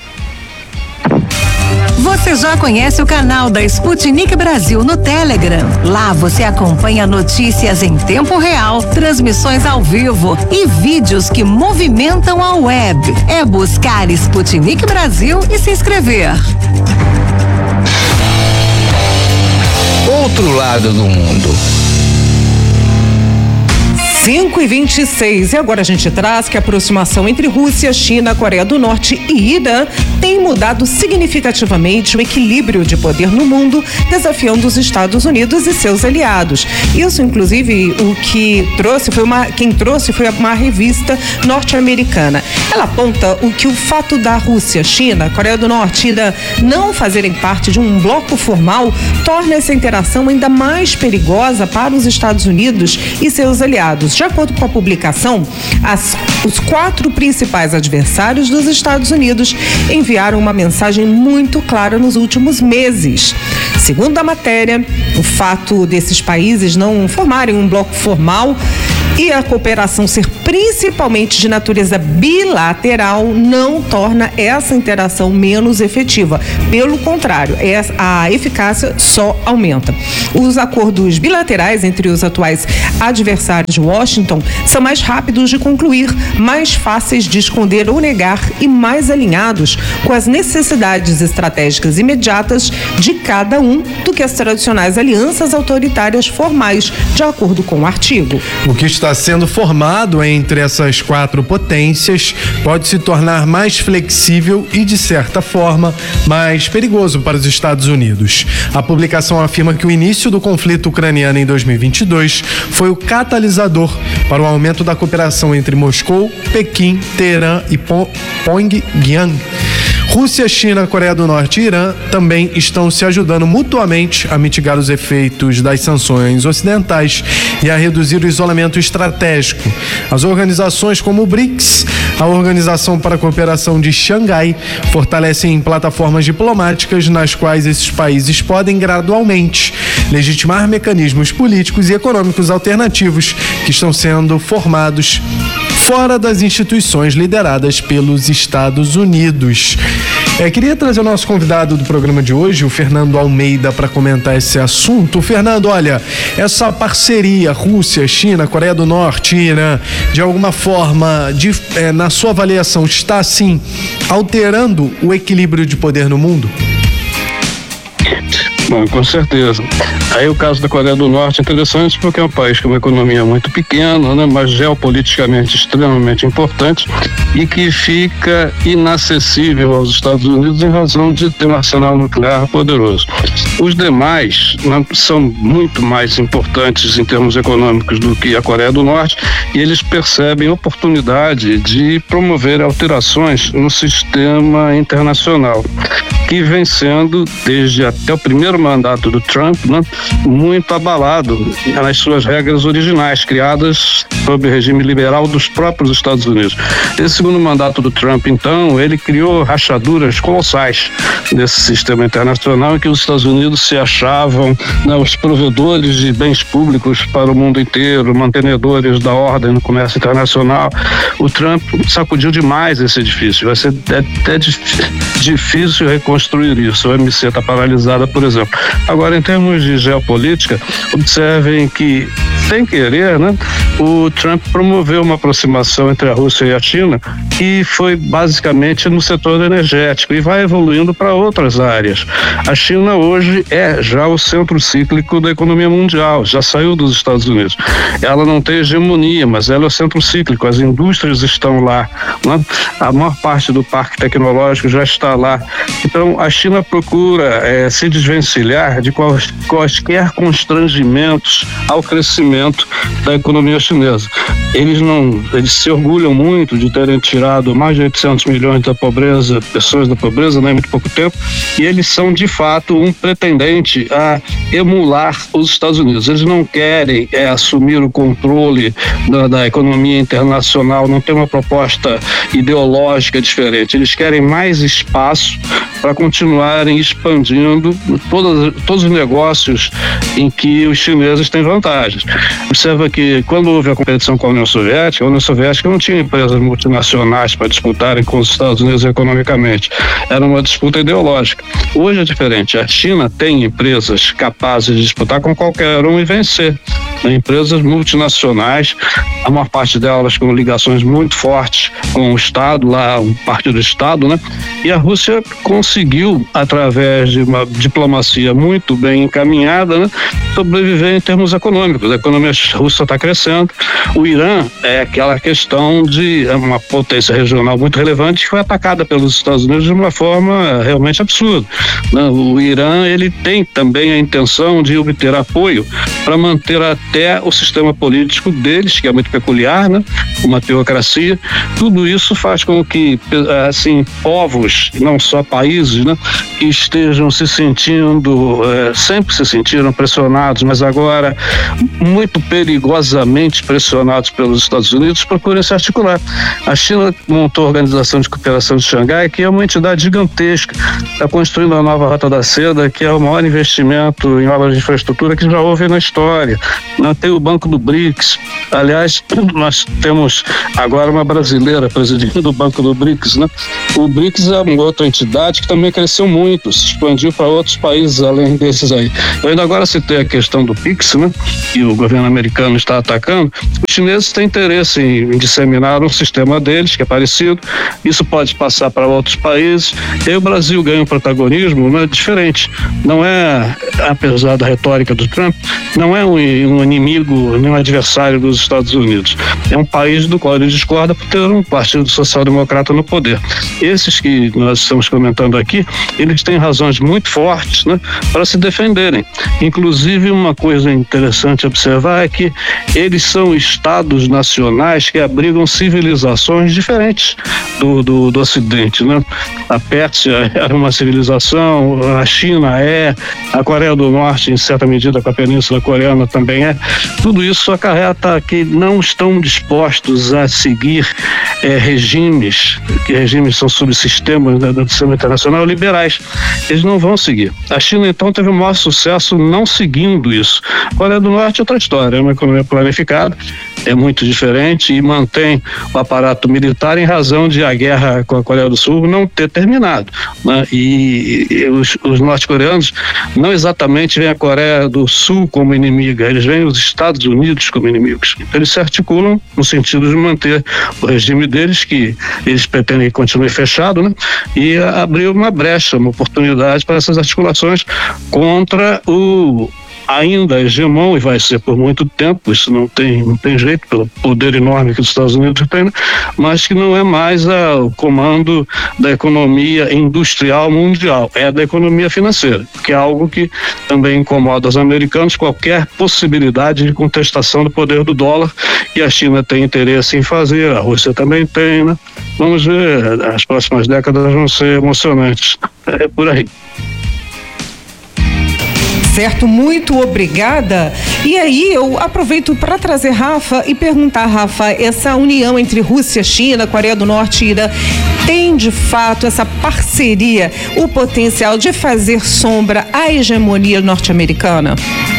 Você já conhece o canal da Sputnik Brasil no Telegram? Lá você acompanha notícias em tempo real, transmissões ao vivo e vídeos que movimentam a web. É buscar Sputnik Brasil e se inscrever. Outro lado do mundo. cinco e vinte e seis. E agora a gente traz que a aproximação entre Rússia, China, Coreia do Norte e Irã tem mudado significativamente o equilíbrio de poder no mundo, desafiando os Estados Unidos e seus aliados. Isso, inclusive, o que trouxe foi uma, quem trouxe foi uma revista norte-americana. Ela aponta o que o fato da Rússia, China, Coreia do Norte e Irã não fazerem parte de um bloco formal torna essa interação ainda mais perigosa para os Estados Unidos e seus aliados. De acordo com a publicação, as, os quatro principais adversários dos Estados Unidos enviaram uma mensagem muito clara nos últimos meses. Segundo a matéria, o fato desses países não formarem um bloco formal e a cooperação ser principalmente de natureza bilateral não torna essa interação menos efetiva. Pelo contrário, a eficácia só aumenta. Os acordos bilaterais entre os atuais adversários de Washington são mais rápidos de concluir, mais fáceis de esconder ou negar e mais alinhados com as necessidades estratégicas imediatas de cada um do que as tradicionais alianças autoritárias formais, de acordo com o artigo. O que está sendo formado entre essas quatro potências pode se tornar mais flexível e, de certa forma, mais perigoso para os Estados Unidos. A publicação afirma que o início do conflito ucraniano em dois mil e vinte e dois foi o catalisador para o aumento da cooperação entre Moscou, Pequim, Teherã e Pyongyang. Rússia, China, Coreia do Norte e Irã também estão se ajudando mutuamente a mitigar os efeitos das sanções ocidentais e a reduzir o isolamento estratégico. As organizações como o BRICS, a Organização para a Cooperação de Xangai, fortalecem plataformas diplomáticas nas quais esses países podem gradualmente legitimar mecanismos políticos e econômicos alternativos que estão sendo formados fora das instituições lideradas pelos Estados Unidos. É, queria trazer o nosso convidado do programa de hoje, o Fernando Almeida, para comentar esse assunto. Fernando, olha, essa parceria Rússia, China, Coreia do Norte, Irã, de alguma forma, de, é, na sua avaliação, está, sim, alterando o equilíbrio de poder no mundo? Bom, com certeza. Aí o caso da Coreia do Norte é interessante porque é um país com uma economia muito pequena, né, mas geopoliticamente extremamente importante e que fica inacessível aos Estados Unidos em razão de ter um arsenal nuclear poderoso. Os demais, né, são muito mais importantes em termos econômicos do que a Coreia do Norte e eles percebem oportunidade de promover alterações no sistema internacional, que vem sendo, desde até o primeiro mandato do Trump, né, muito abalado nas suas regras originais, criadas sob o regime liberal dos próprios Estados Unidos. Esse segundo mandato do Trump, então, ele criou rachaduras colossais nesse sistema internacional em que os Estados Unidos se achavam, né, os provedores de bens públicos para o mundo inteiro, mantenedores da ordem no comércio internacional. O Trump sacudiu demais esse edifício. Vai ser até difícil reconstruir isso. A O M C está paralisada, por exemplo. Agora, em termos de geopolítica, observem que, sem querer, né, o Trump promoveu uma aproximação entre a Rússia e a China que foi basicamente no setor energético e vai evoluindo para outras áreas. A China hoje é já o centro cíclico da economia mundial, já saiu dos Estados Unidos. Ela não tem hegemonia, mas ela é o centro cíclico, as indústrias estão lá, né? A maior parte do parque tecnológico já está lá. Então, a China procura é, se desvencilhar de quais, quaisquer constrangimentos ao crescimento da economia chinesa. Eles não, eles se orgulham muito de terem tirado mais de oitocentos milhões da pobreza, pessoas da pobreza, né, em muito pouco tempo, e eles são, de fato, um pretendente a emular os Estados Unidos. Eles não querem é, assumir o controle da, da economia internacional, não tem uma proposta ideológica diferente. Eles querem mais espaço para continuarem expandindo todas, todos os negócios em que os chineses têm vantagens. Observa que quando houve a competição com a União Soviética, a União Soviética não tinha empresas multinacionais para disputarem com os Estados Unidos economicamente. Era uma disputa ideológica. Hoje é diferente. A China tem empresas capazes de disputar com qualquer um e vencer. Empresas multinacionais, a maior parte delas com ligações muito fortes com o Estado, lá, parte do Estado, né? E a Rússia com conseguiu, através de uma diplomacia muito bem encaminhada, né, sobreviver em termos econômicos. A economia russa está crescendo. O Irã é aquela questão de uma potência regional muito relevante que foi atacada pelos Estados Unidos de uma forma realmente absurda. O Irã, ele tem também a intenção de obter apoio para manter até o sistema político deles, que é muito peculiar, né? Uma teocracia. Tudo isso faz com que, assim, povos, não só países, né, que estejam se sentindo, é, sempre se sentiram pressionados, mas agora muito perigosamente pressionados pelos Estados Unidos, procurem se articular. A China montou a Organização de Cooperação de Xangai, que é uma entidade gigantesca, está construindo a nova Rota da Seda, que é o maior investimento em obras de infraestrutura que já houve na história. Tem o Banco do BRICS. Aliás, nós temos agora uma brasileira presidindo o Banco do BRICS, né? O BRICS é uma outra entidade que também cresceu muito, se expandiu para outros países além desses aí. Eu ainda agora citei a questão do Pix, né? Que o governo americano está atacando. Os chineses têm interesse em disseminar um sistema deles, que é parecido. Isso pode passar para outros países. E aí o Brasil ganha um protagonismo, né, diferente. Não é, apesar da retórica do Trump, não é um, um inimigo, nem um adversário dos Estados Unidos. É um país do qual ele discorda por ter um partido social-democrata no poder. Esses que nós estamos comentando aqui, eles têm razões muito fortes, né, para se defenderem. Inclusive, uma coisa interessante observar é que eles são estados nacionais que abrigam civilizações diferentes do, do, do Ocidente, né? A Pérsia era uma civilização, a China é, a Coreia do Norte, em certa medida, com a Península Coreana também é. Tudo isso acarreta que não estão dispostos a seguir é, regimes, que regimes são subsistemas, né, do sistema internacional, liberais. Eles não vão seguir. A China, então, teve o maior sucesso não seguindo isso. A Coreia do Norte é outra história, é uma economia planificada, é muito diferente e mantém o aparato militar em razão de a guerra com a Coreia do Sul não ter terminado, né? E, e os, os norte-coreanos não exatamente veem a Coreia do Sul como inimiga, eles veem os Estados Unidos como inimigos. Então, eles se articulam no sentido de manter o regime deles, que eles pretendem que continue fechado, né? E abrir uma brecha, uma oportunidade para essas articulações contra o ainda hegemon, e vai ser por muito tempo, isso não tem, não tem jeito, pelo poder enorme que os Estados Unidos têm, mas que não é mais a, o comando da economia industrial mundial, é da economia financeira, que é algo que também incomoda os americanos, qualquer possibilidade de contestação do poder do dólar, e a China tem interesse em fazer, a Rússia também tem, né? Vamos ver, as próximas décadas vão ser emocionantes, é por aí. Certo, muito obrigada. E aí eu aproveito para trazer Rafa e perguntar, Rafa, essa união entre Rússia, China, Coreia do Norte e Irã tem de fato essa parceria, o potencial de fazer sombra à hegemonia norte-americana?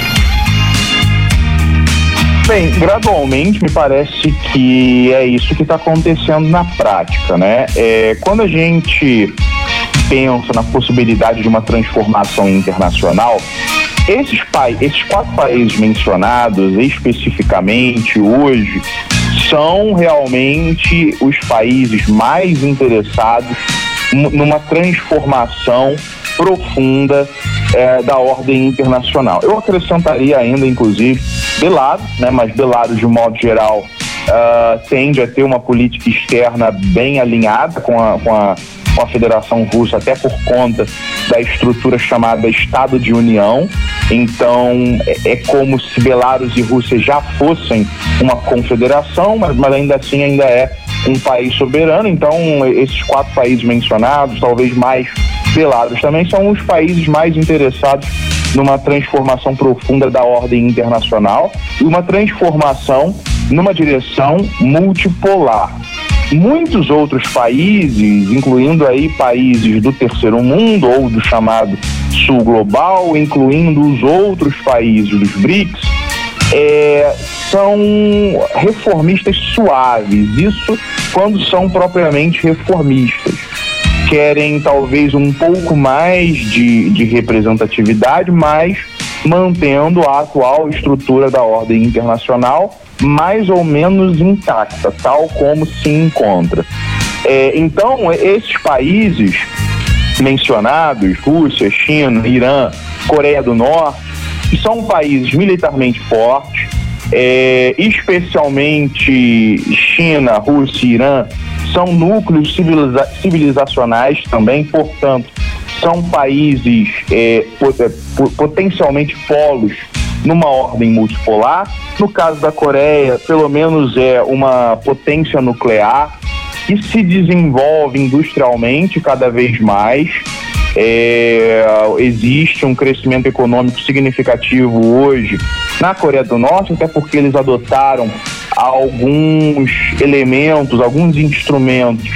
Bem, gradualmente me parece que é isso que está acontecendo na prática, né? É, quando a gente pensa na possibilidade de uma transformação internacional, esses, pa- esses quatro países mencionados especificamente hoje são realmente os países mais interessados m- numa transformação profunda eh, da ordem internacional. Eu acrescentaria ainda, inclusive, Belarus, né, mas Belarus, de um modo geral, uh, tende a ter uma política externa bem alinhada com a, com a com a Federação Russa, até por conta da estrutura chamada Estado de União. Então, é, é como se Belarus e Rússia já fossem uma confederação, mas, mas ainda assim ainda é um país soberano. Então, esses quatro países mencionados, talvez mais Belarus, também são os países mais interessados numa transformação profunda da ordem internacional e uma transformação numa direção multipolar. Muitos outros países, incluindo aí países do terceiro mundo ou do chamado sul global, incluindo os outros países dos BRICS, é, são reformistas suaves. Isso quando são propriamente reformistas. Querem talvez um pouco mais de, de representatividade, mas mantendo a atual estrutura da ordem internacional mais ou menos intacta, tal como se encontra. É, então, esses países mencionados, Rússia, China, Irã, Coreia do Norte, que são países militarmente fortes, é, especialmente China, Rússia e Irã, são núcleos civiliza- civilizacionais também, portanto, são países é, potencialmente polos numa ordem multipolar. No caso da Coreia, pelo menos é uma potência nuclear que se desenvolve industrialmente cada vez mais. É, existe um crescimento econômico significativo hoje na Coreia do Norte, até porque eles adotaram alguns elementos, alguns instrumentos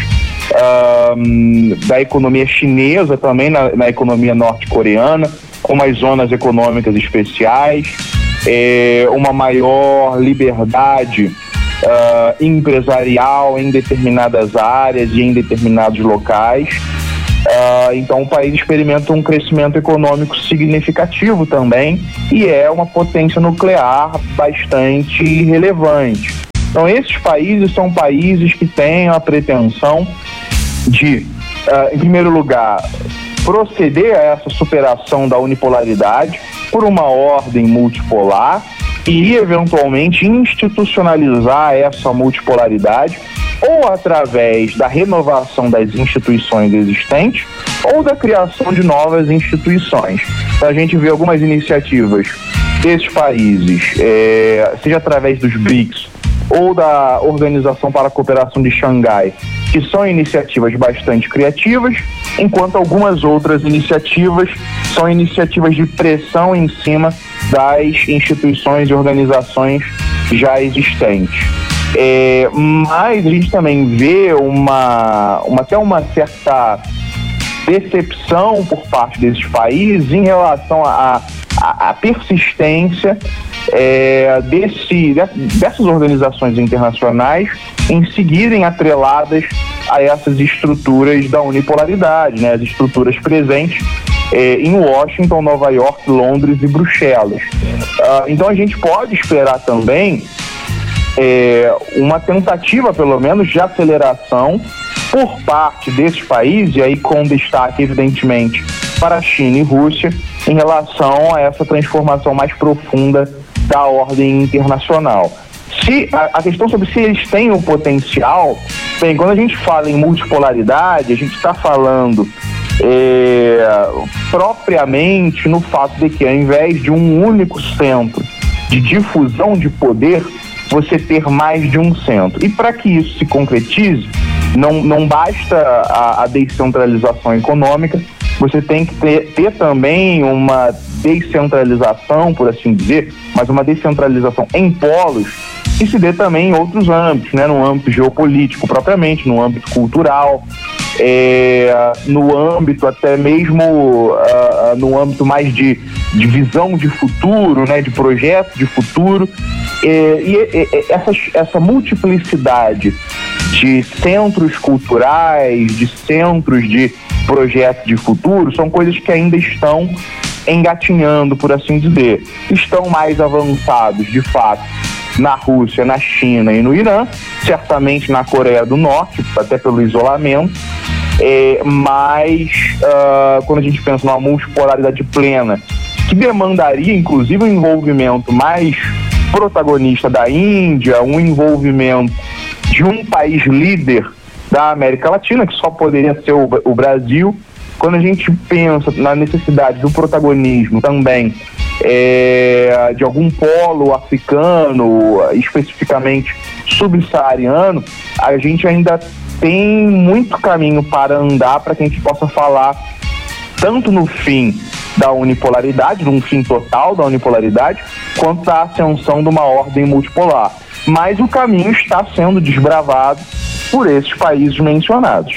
um, da economia chinesa também na, na economia norte-coreana, como as zonas econômicas especiais, é, uma maior liberdade uh, empresarial em determinadas áreas e em determinados locais. Uh, então o país experimenta um crescimento econômico significativo também e é uma potência nuclear bastante relevante. Então esses países são países que têm a pretensão de, uh, em primeiro lugar, proceder a essa superação da unipolaridade por uma ordem multipolar e eventualmente institucionalizar essa multipolaridade ou através da renovação das instituições existentes ou da criação de novas instituições. Então, a gente vê algumas iniciativas desses países, é, seja através dos B R I C S ou da Organização para a Cooperação de Xangai, que são iniciativas bastante criativas, enquanto algumas outras iniciativas são iniciativas de pressão em cima das instituições e organizações já existentes. É, mas a gente também vê uma, uma, até uma certa decepção por parte desses países em relação à a, a persistência é, desse, dessas organizações internacionais em seguirem atreladas a essas estruturas da unipolaridade, né, as estruturas presentes é, em Washington, Nova York, Londres e Bruxelas. Ah, então a gente pode esperar também É, uma tentativa, pelo menos, de aceleração por parte desses países, e aí com destaque, evidentemente, para a China e Rússia, em relação a essa transformação mais profunda da ordem internacional. Se, a, a questão sobre se eles têm o potencial, bem, quando a gente fala em multipolaridade, a gente está falando é, propriamente no fato de que, ao invés de um único centro de difusão de poder, você ter mais de um centro. E para que isso se concretize, não, não basta a, a descentralização econômica, você tem que ter, ter também uma descentralização, por assim dizer, mas uma descentralização em polos que se dê também em outros âmbitos, né? No âmbito geopolítico propriamente, no âmbito cultural, é, no âmbito até mesmo, uh, no âmbito mais de, de visão de futuro, né? De projeto de futuro. E, e, e essa, essa multiplicidade de centros culturais, de centros de projeto de futuro, são coisas que ainda estão engatinhando, por assim dizer. Estão mais avançados, de fato, na Rússia, na China e no Irã, certamente na Coreia do Norte, até pelo isolamento, é, mas uh, quando a gente pensa numa multipolaridade plena, que demandaria, inclusive, um envolvimento mais protagonista da Índia, um envolvimento de um país líder da América Latina, que só poderia ser o, o Brasil. Quando a gente pensa na necessidade do protagonismo também é, de algum polo africano, especificamente subsaariano, a gente ainda tem muito caminho para andar para que a gente possa falar tanto no fim da unipolaridade, num fim total da unipolaridade, quanto da ascensão de uma ordem multipolar. Mas o caminho está sendo desbravado por esses países mencionados.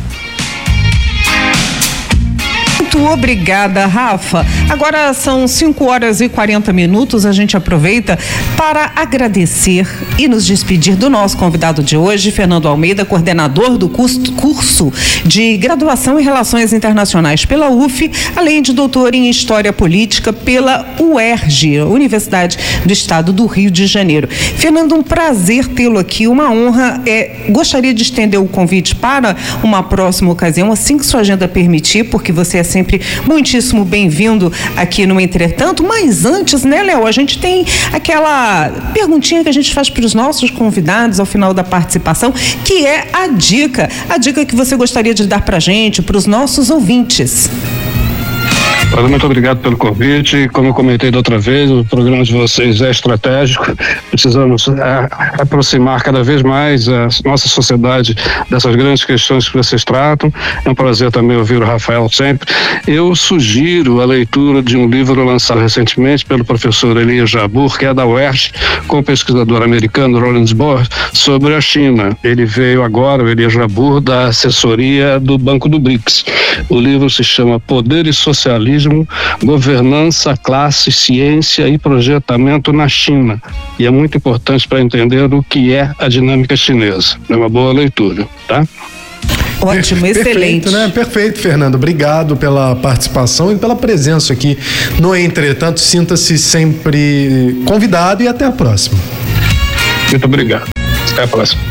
Muito obrigada, Rafa. Agora são cinco horas e quarenta minutos. A gente aproveita para agradecer e nos despedir do nosso convidado de hoje, Fernando Almeida, coordenador do curso de graduação em Relações Internacionais pela U F, além de doutor em História Política pela U E R J, Universidade do Estado do Rio de Janeiro. Fernando, um prazer tê-lo aqui, uma honra. É, gostaria de estender o convite para uma próxima ocasião, assim que sua agenda permitir, porque você é sempre muitíssimo bem-vindo aqui no Entretanto. Mas antes, né, Léo, a gente tem aquela perguntinha que a gente faz para os nossos convidados ao final da participação, que é a dica, a dica que você gostaria de dar para a gente, para os nossos ouvintes. Muito obrigado pelo convite. Como eu comentei da outra vez, o programa de vocês é estratégico. Precisamos a, aproximar cada vez mais a nossa sociedade dessas grandes questões que vocês tratam. É um prazer também ouvir o Rafael sempre. Eu sugiro a leitura de um livro lançado recentemente pelo professor Elias Jabbour, que é da U E R J, com o pesquisador americano Rollins Bohr, sobre a China. Ele veio agora, o Elias Jabbour, da assessoria do Banco do BRICS. O livro se chama Poder e Socialismo, Governança, Classe, Ciência e Projetamento na China. E é muito importante para entender o que é a dinâmica chinesa. É uma boa leitura, tá? Ótimo, excelente. Perfeito, né? Perfeito, Fernando. Obrigado pela participação e pela presença aqui no Entretanto. Sinta-se sempre convidado e até a próxima. Muito obrigado. Até a próxima.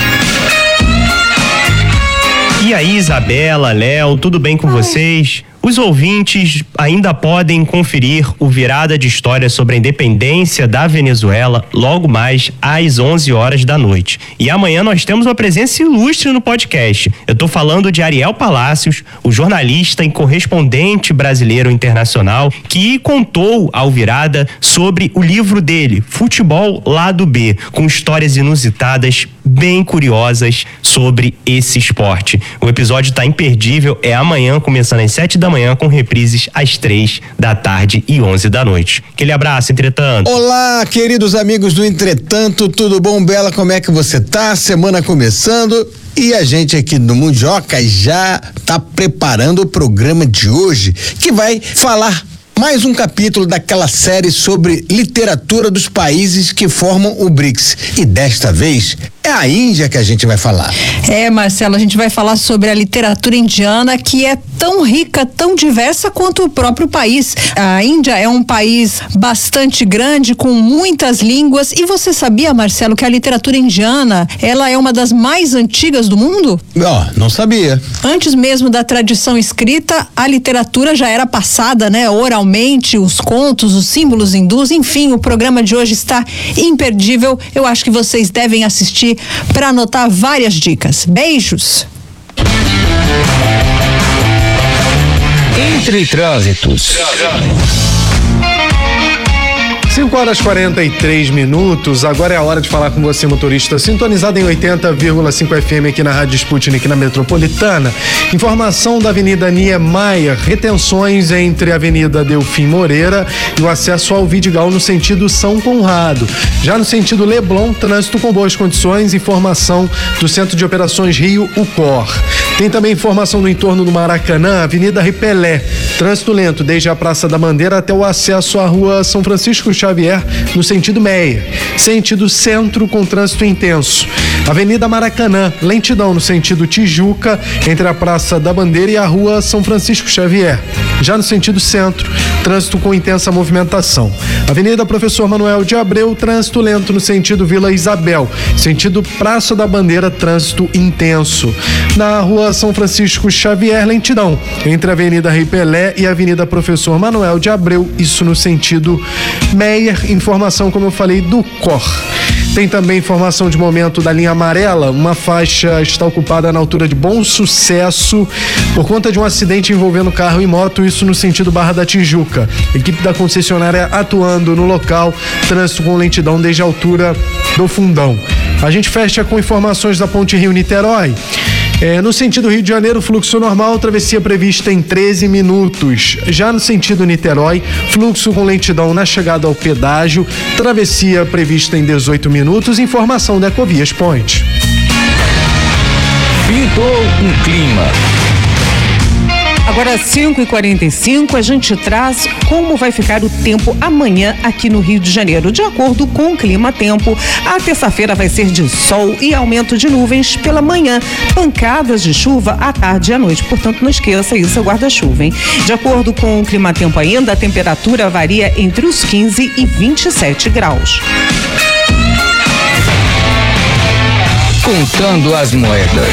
E aí, Isabela, Léo, tudo bem com vocês? Os ouvintes ainda podem conferir o Virada de História sobre a independência da Venezuela logo mais às onze horas da noite. E amanhã nós temos uma presença ilustre no podcast. Eu tô falando de Ariel Palácios, o jornalista e correspondente brasileiro internacional, que contou ao Virada sobre o livro dele, Futebol Lado B, com histórias inusitadas, bem curiosas sobre esse esporte. O episódio tá imperdível, é amanhã, começando às sete da manhã, com reprises às três da tarde e onze da noite. Aquele abraço, Entretanto. Olá, queridos amigos do Entretanto, tudo bom, Bela? Como é que você tá? Semana começando e a gente aqui no Mundioca já tá preparando o programa de hoje, que vai falar mais um capítulo daquela série sobre literatura dos países que formam o BRICS. E desta vez é a Índia que a gente vai falar. É, Marcelo, a gente vai falar sobre a literatura indiana, que é tão rica, tão diversa quanto o próprio país. A Índia é um país bastante grande, com muitas línguas. E você sabia, Marcelo, que a literatura indiana, ela é uma das mais antigas do mundo? Ó, oh, não sabia. Antes mesmo da tradição escrita, a literatura já era passada, né, oralmente. Os contos, os símbolos hindus, enfim, o programa de hoje está imperdível. Eu acho que vocês devem assistir para anotar várias dicas. Beijos! Entre trânsitos. cinco horas e quarenta e três minutos, agora é a hora de falar com você, motorista sintonizado em oitenta vírgula cinco F M aqui na Rádio Sputnik, na Metropolitana. Informação da Avenida Niemeyer, retenções entre a Avenida Delfim Moreira e o acesso ao Vidigal no sentido São Conrado. Já no sentido Leblon, trânsito com boas condições, informação do Centro de Operações Rio, o C O R. Tem também informação do entorno do Maracanã, Avenida Ripelé, trânsito lento desde a Praça da Bandeira até o acesso à Rua São Francisco Xavier, no sentido Meia. Sentido centro com trânsito intenso. Avenida Maracanã, lentidão no sentido Tijuca, entre a Praça da Bandeira e a Rua São Francisco Xavier. Já no sentido centro, trânsito com intensa movimentação. Avenida Professor Manuel de Abreu, trânsito lento no sentido Vila Isabel. Sentido Praça da Bandeira, trânsito intenso. Na Rua São Francisco Xavier, lentidão entre a Avenida Rei Pelé e a Avenida Professor Manuel de Abreu, isso no sentido Meyer. Informação, como eu falei, do C O R. Tem também informação de momento da linha amarela, uma faixa está ocupada na altura de Bom Sucesso por conta de um acidente envolvendo carro e moto, isso no sentido Barra da Tijuca. Equipe da concessionária atuando no local, trânsito com lentidão desde a altura do Fundão. A gente fecha com informações da Ponte Rio-Niterói. É, no sentido Rio de Janeiro, fluxo normal, travessia prevista em treze minutos. Já no sentido Niterói, fluxo com lentidão na chegada ao pedágio, travessia prevista em dezoito minutos. Informação da Ecovias Point. Pintou um clima. Agora, cinco e quarenta e cinco, a gente traz como vai ficar o tempo amanhã aqui no Rio de Janeiro. De acordo com o Clima Tempo, a terça-feira vai ser de sol e aumento de nuvens pela manhã, pancadas de chuva à tarde e à noite. Portanto, não esqueça isso, é guarda-chuva, hein? De acordo com o Clima Tempo ainda, a temperatura varia entre os quinze e vinte e sete graus. Contando as moedas.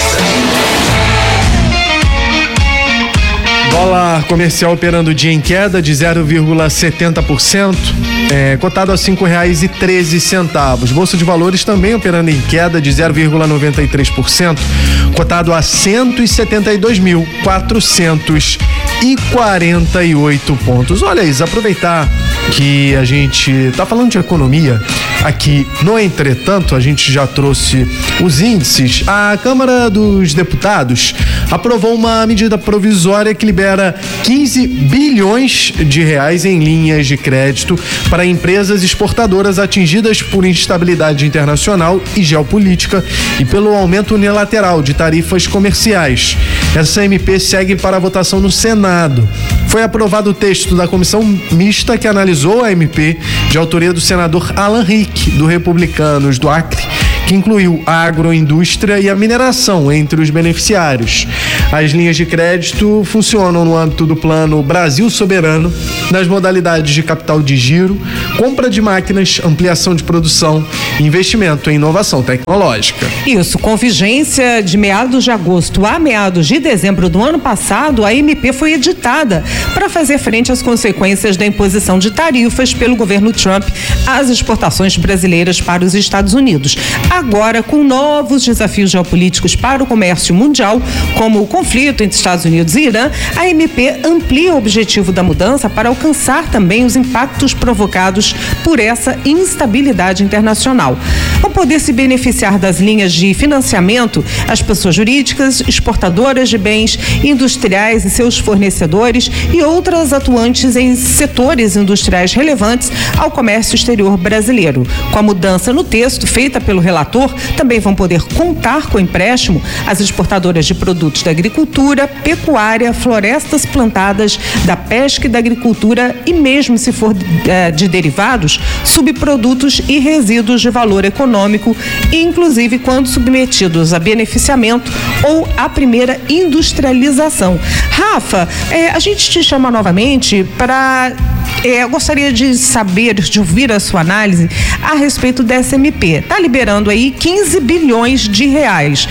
Dólar comercial operando o dia em queda de zero vírgula setenta por cento, é, cotado a cinco reais e treze centavos. Bolsa de valores também operando em queda de zero vírgula noventa e três por cento, cotado a cento e setenta e dois mil, quatrocentos e quarenta e oito pontos. Olha isso, aproveitar que a gente tá falando de economia aqui no Entretanto, a gente já trouxe os índices. A Câmara dos Deputados aprovou uma medida provisória que libera quinze bilhões de reais em linhas de crédito para empresas exportadoras atingidas por instabilidade internacional e geopolítica e pelo aumento unilateral de tarifas comerciais. Essa M P segue para a votação no Senado. Foi aprovado o texto da comissão mista que analisou a M P, de autoria do senador Alan Rick, do Republicanos do Acre, que incluiu a agroindústria e a mineração entre os beneficiários. As linhas de crédito funcionam no âmbito do Plano Brasil Soberano, nas modalidades de capital de giro, compra de máquinas, ampliação de produção e investimento em inovação tecnológica. Isso, com vigência de meados de agosto a meados de dezembro do ano passado, a M P foi editada para fazer frente às consequências da imposição de tarifas pelo governo Trump às exportações brasileiras para os Estados Unidos. Agora, com novos desafios geopolíticos para o comércio mundial, como o conflito entre Estados Unidos e Irã, a M P amplia o objetivo da mudança para alcançar também os impactos provocados por essa instabilidade internacional. Vão poder se beneficiar das linhas de financiamento as pessoas jurídicas, exportadoras de bens industriais e seus fornecedores e outras atuantes em setores industriais relevantes ao comércio exterior brasileiro. Com a mudança no texto feita pelo relator, também vão poder contar com empréstimo as exportadoras de produtos da agricultura, pecuária, florestas plantadas, da pesca e da agricultura e mesmo se for eh, de derivados, subprodutos e resíduos de valor econômico, inclusive quando submetidos a beneficiamento ou a primeira industrialização. Rafa, eh, a gente te chama novamente para... É, eu gostaria de saber, de ouvir a sua análise a respeito dessa M P. Está liberando aí quinze bilhões de reais.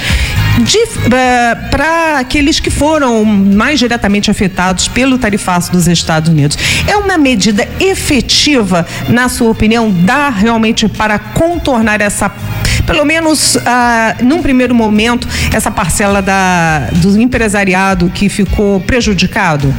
Uh, para aqueles que foram mais diretamente afetados pelo tarifaço dos Estados Unidos. É uma medida efetiva, na sua opinião? Dá realmente para contornar essa, pelo menos uh, num primeiro momento, essa parcela da, do empresariado que ficou prejudicado?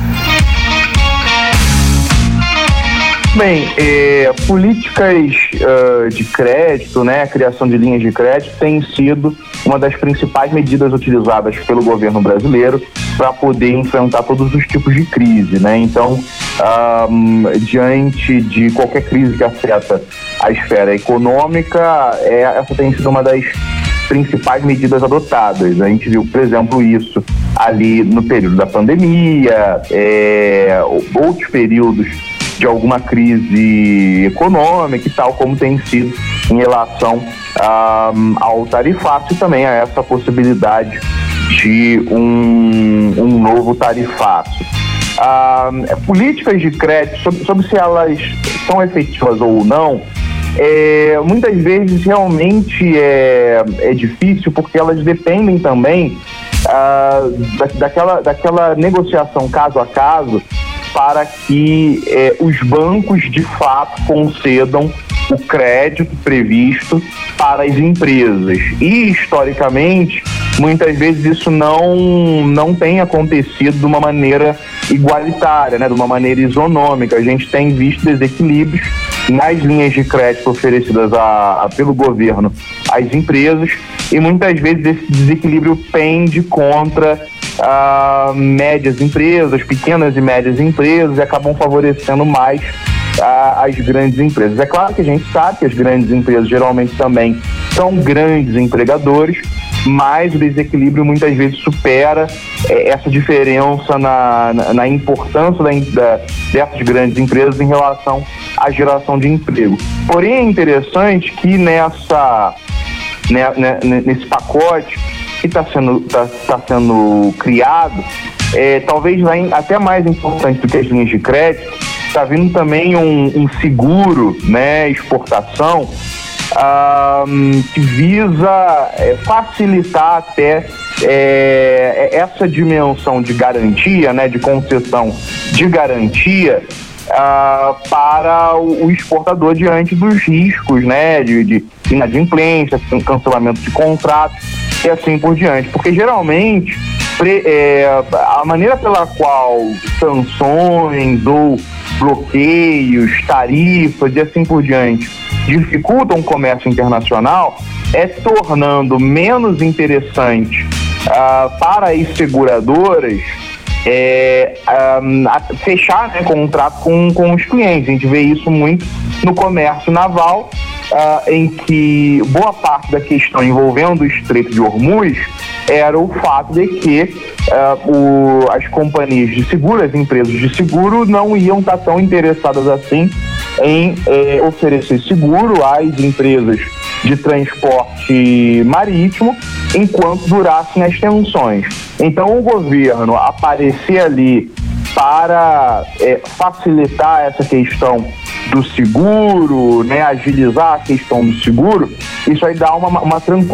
Bem, é, políticas uh, de crédito, né, a criação de linhas de crédito tem sido uma das principais medidas utilizadas pelo governo brasileiro para poder enfrentar todos os tipos de crise, né? Então, um, diante de qualquer crise que afeta a esfera econômica, é, essa tem sido uma das principais medidas adotadas. A gente viu, por exemplo, isso ali no período da pandemia, é, outros períodos de alguma crise econômica e tal, como tem sido em relação um, ao tarifaço e também a essa possibilidade de um, um novo tarifaço. Um, políticas de crédito, sobre, sobre se elas são efetivas ou não, é, muitas vezes realmente é, é difícil, porque elas dependem também uh, da, daquela, daquela negociação caso a caso, para que eh, os bancos de fato concedam o crédito previsto para as empresas. E historicamente, muitas vezes isso não, não tem acontecido de uma maneira igualitária, né? De uma maneira isonômica. A gente tem visto desequilíbrios nas linhas de crédito oferecidas a, a, pelo governo às empresas, e muitas vezes esse desequilíbrio pende contra Uh, médias empresas, pequenas e médias empresas, e acabam favorecendo mais uh, as grandes empresas. É claro que a gente sabe que as grandes empresas geralmente também são grandes empregadores, mas o desequilíbrio muitas vezes supera é, essa diferença na, na, na importância da, da, dessas grandes empresas em relação à geração de emprego. Porém, é interessante que nessa, né, né, nesse pacote que está sendo, tá, tá sendo criado, é, talvez até mais importante do que as linhas de crédito, está vindo também um, um seguro, né, exportação, ah, que visa é, facilitar até é, essa dimensão de garantia, né, de concessão de garantia ah, para o, o exportador diante dos riscos, né, de, de inadimplência, cancelamento de contratos e assim por diante. Porque geralmente pre, é, a maneira pela qual sanções ou bloqueios, tarifas e assim por diante dificultam o comércio internacional é tornando menos interessante uh, para as seguradoras é, um, fechar, né, contrato com, com os clientes. A gente vê isso muito no comércio naval, uh, em que boa parte da questão envolvendo o Estreito de Hormuz era o fato de que uh, o, as companhias de seguro, as empresas de seguro, não iam estar tão interessadas assim em eh, oferecer seguro às empresas de transporte marítimo enquanto durassem as tensões. Então, o governo aparecer ali para eh, facilitar essa questão do seguro, né, agilizar a questão do seguro, isso aí dá uma, uma tranquilidade